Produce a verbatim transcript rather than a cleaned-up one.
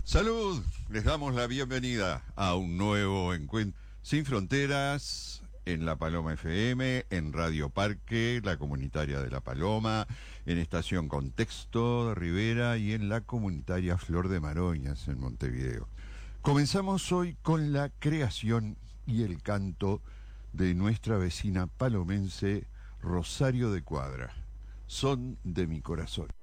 Salud, les damos la bienvenida a un nuevo encuentro sin fronteras en La Paloma F M, en Radio Parque, la comunitaria de La Paloma, en Estación Contexto de Rivera y en la comunitaria Flor de Maroñas en Montevideo. Comenzamos hoy con la creación y el canto de nuestra vecina palomense Rosario de Cuadra, Son de mi corazón.